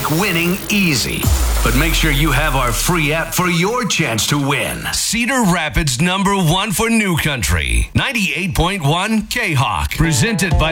make winning easy. But make sure you have our free app for your chance to win. Cedar Rapids #1 for New Country. 98.1 K-Hawk. Presented by